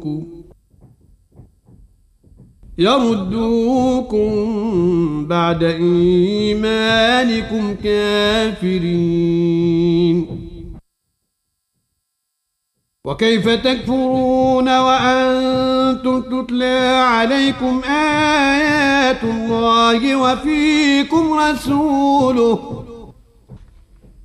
يردوكم بعد إيمانكم كافرين. وكيف تكفرون وأنتم تتلى عليكم آيات الله وفيكم رسوله